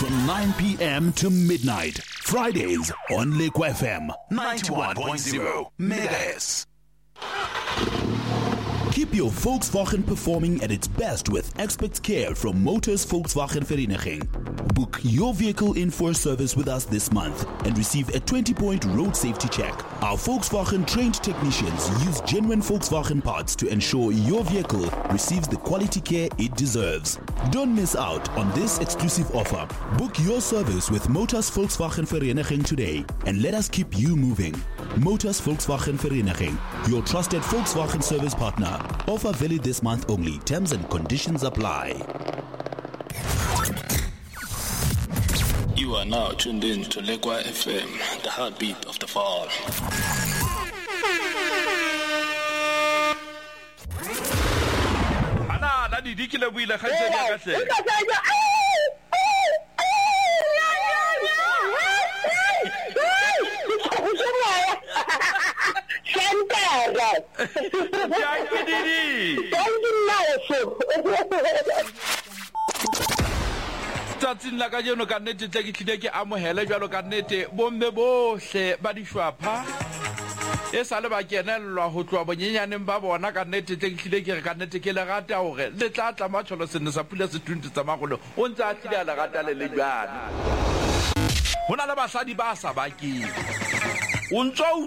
from 9 p.m. to midnight. Fridays on Liquid FM 91.0 MHz. Keep your Volkswagen performing at its best with expert care from Motors Volkswagen Vereniging. Book your vehicle in for a service with us this month and receive a 20-point road safety check. Our Volkswagen trained technicians use genuine Volkswagen parts to ensure your vehicle receives the quality care it deserves. Don't miss out on this exclusive offer. Book your service with Motors Volkswagen Vereniging today and let us keep you moving. Motors Volkswagen Vereniging, your trusted Volkswagen service partner. Offer valid this month only. Terms and conditions apply. You are now tuned in to Liquid FM, the heartbeat of the fall. Tsatsing la ka jeno ka nnete tle ke tlile ke amohele jalo ka nnete bomme bohle ba dishwapha e sale ba kenellwa ho tloa bonyenyaneng ba bona ka nnete tle ke tlile ke re ka nnete ke le rata hore le tla tla matsholo sene sa pula se 20 tsa magolo o ntse a tlile le rata le jana hona le basadi ba sa bakeng o ntso